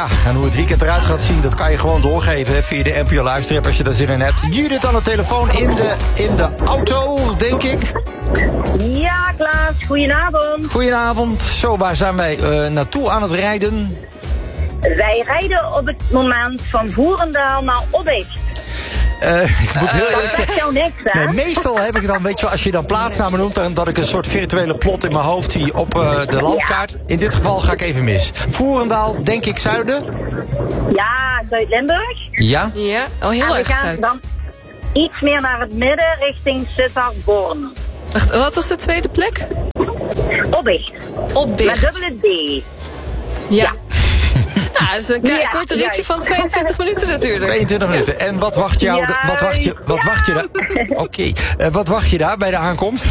Ja, en hoe het weekend eruit gaat zien, dat kan je gewoon doorgeven hè, via de NPO Luister-app als je daar zin in hebt. Judith aan de telefoon in de auto, denk ik. Ja, Klaas, goedenavond. Goedenavond. Zo, waar zijn wij naartoe aan het rijden? Wij rijden op het moment van Voerendaal naar Oppicht. Ik moet heel eerlijk Dat zegt jou niks, hè? Nee, meestal heb ik dan, weet je wel, als je dan plaatsnamen noemt, dan dat ik een soort virtuele plot in mijn hoofd zie op de landkaart. In dit geval ga ik even mis. Voerendaal, denk ik zuiden? Ja, Zuid-Limburg. Ja? Ja, heel En we erg gaan zuid. dan iets meer naar het midden richting Sittard-Born. Wacht, wat was de tweede plek? Oppicht. Met Oppicht. dubbele D. Ja. Nou, dat is een Ja, korte ritje juist. van 22 minuten natuurlijk. 22 minuten. En wat wacht jou? Ja, Wat wacht je daar? Oké. Wat wacht je daar bij de aankomst?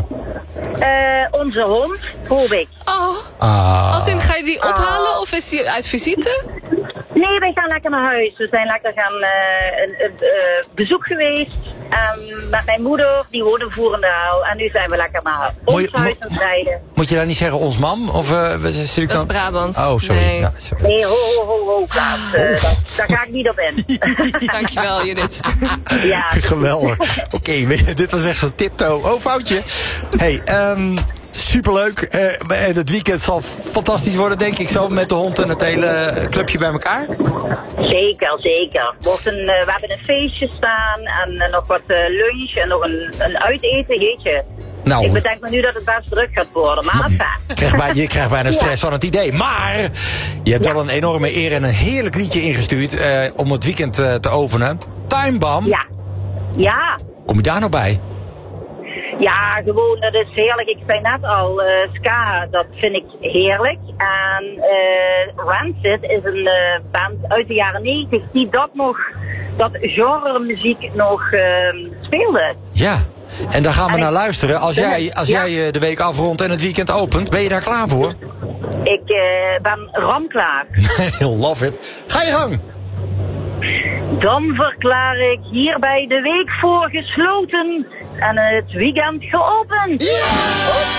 Onze hond, Hobik. Oh, als in, ga je die ophalen of is die uit visite? Nee, wij gaan lekker naar huis. We zijn lekker gaan een bezoek geweest. Met mijn moeder, die woont in Voerendaal. En nu zijn we lekker naar ons huis aan het rijden. Moet je daar niet zeggen ons mam? Of zit ik Dat is dan? Brabant. Oh, sorry. Nee. Ja, sorry. Nee, ho, Klaas. Daar ga ik niet op in. Dankjewel, Judith. Ja. Geweldig. Oké, dit was echt zo'n tiptoe. Oh, foutje. Hey, superleuk. En het weekend zal fantastisch worden, denk ik zo. Met de hond en het hele clubje bij elkaar. Zeker. We hebben een feestje staan en nog wat lunch en nog een uiteten, jeetje. Nou, Ik bedenk me nu dat het best druk gaat worden, maar je krijgt bijna stress van het idee. Maar je hebt wel een enorme eer en een heerlijk liedje ingestuurd om het weekend te openen. Time Bomb. Ja. Kom je daar nou bij? Ja, gewoon, dat is heerlijk. Ik zei net al, ska, dat vind ik heerlijk. En Rancid is een band uit de jaren 90 die dat genre muziek nog speelde. Ja, en daar gaan we naar luisteren. Als jij de week afrondt en het weekend opent, ben je daar klaar voor? Ik ben ramklaar. Love it. Ga je gang. Dan verklaar ik hierbij de week voor gesloten en het weekend geopend. Ja!